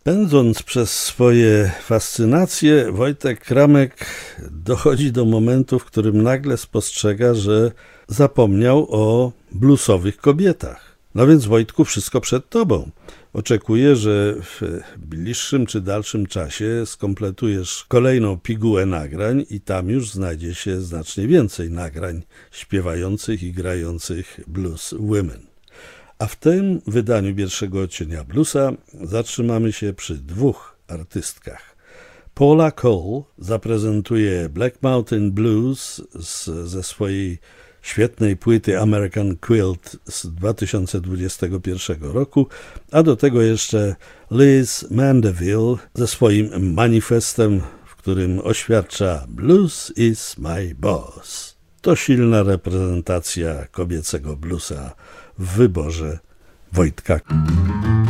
Pędząc przez swoje fascynacje, Wojtek Kramek dochodzi do momentu, w którym nagle spostrzega, że zapomniał o bluesowych kobietach. No więc, Wojtku, wszystko przed tobą. Oczekuję, że w bliższym czy dalszym czasie skompletujesz kolejną pigułę nagrań i tam już znajdzie się znacznie więcej nagrań śpiewających i grających blues women. A w tym wydaniu pierwszego odcienia bluesa zatrzymamy się przy dwóch artystkach. Paula Cole zaprezentuje Black Mountain Blues ze swojej świetnej płyty American Quilt z 2021 roku, a do tego jeszcze Liz Mandeville ze swoim manifestem, w którym oświadcza Blues is my boss. To silna reprezentacja kobiecego bluesa w wyborze Wojtka.